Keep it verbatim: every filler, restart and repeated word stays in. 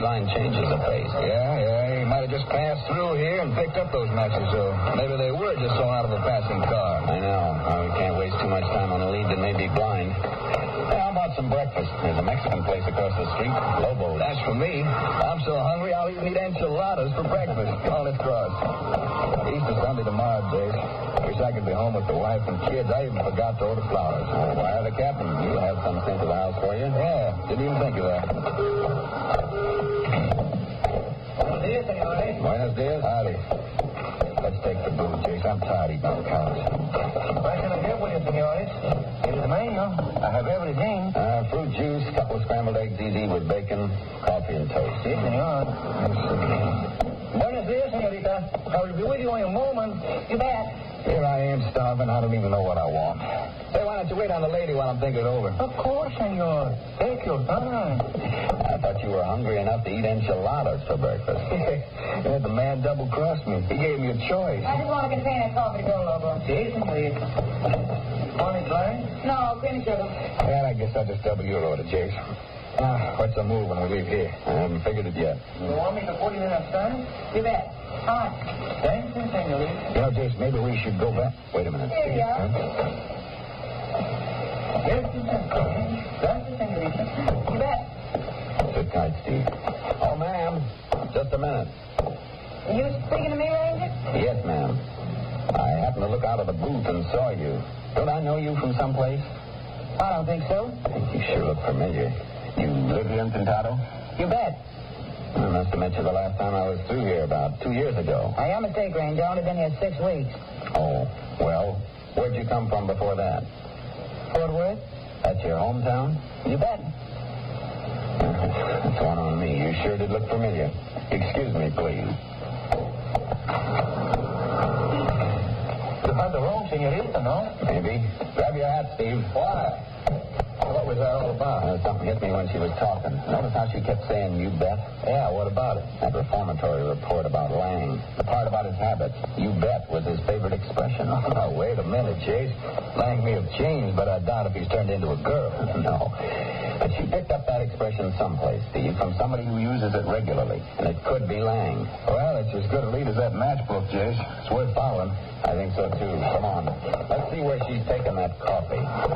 blind changes of pace. Yeah, yeah, he might have just passed through here and picked up those matches, so maybe they were just thrown out of a passing car. I know. Well, we can't waste too much time on a lead that may be blind. Hey, how about some breakfast? There's a Mexican place across the street, Lobo. That's for me. I'm so hungry I'll even eat enchiladas for breakfast. Come on, let's cross. Easter Sunday tomorrow, Jake. Wish I could be home with the wife and kids. I even forgot to order flowers. Oh, why, the captain? He'll have some sent to the house for you. Yeah, didn't even think of that. Buenos dias, senores. Buenos dias. Howdy. Let's take the booze, Jake. I'm tired eating on the couch. What can I get with you, senores? It is the menu. I have everything. Uh, fruit juice, couple of scrambled eggs easy with bacon, coffee, and toast. Si, senor. Buenos dias, senorita. I will be with you in a moment. You bet. Here I am starving. I don't even know what I want. Hey, why don't you wait on the lady while I'm thinking it over? Of course, senor. Take your time. I thought you were hungry enough to eat enchiladas for breakfast. Yeah, the man double-crossed me. He gave me a choice. I just want a container of coffee to go, Lobo. Si, senorita. Want it blind? No, cream and sugar. Yeah, I guess I'll just double your order, Jake. Uh, what's the move when we leave here? I haven't figured it yet. You want me to put it in a stand? You bet. How much? Thank you, senorita. You know, Jace, maybe we should go back. Wait a minute. Here you are. Huh? Yes, senor. Thank you, senorita. You bet. Sit tight, Steve. Oh, ma'am. Just a minute. Are you speaking to me, Ranger? Yes, ma'am. I happened to look out of the booth and saw you. Don't I know you from someplace? I don't think so. You sure look familiar. You live here in Pintado? You bet. I must have met you the last time I was through here, about two years ago. I am a mistake, Ranger. I've only been here six weeks. Oh, well, where'd you come from before that? Fort Worth? That's your hometown? You bet. That's one on me. You sure did look familiar. Excuse me, please. You had the wrong senorita, no? Maybe. Grab your hat, Steve. Why? What was that all about? Uh, something hit me when she was talking. Notice how she kept saying, you bet? Yeah, what about it? That reformatory report about Lang. The part about his habits. You bet was his favorite expression. Oh, wait a minute, Chase. Lang may have changed, but I doubt if he's turned into a girl. No. But she picked up that expression someplace, Steve, from somebody who uses it regularly. And it could be Lang. Well, it's as good a lead as that matchbook, Chase. It's worth following. I think so, too. Come on. Let's see where she's taken that coffee.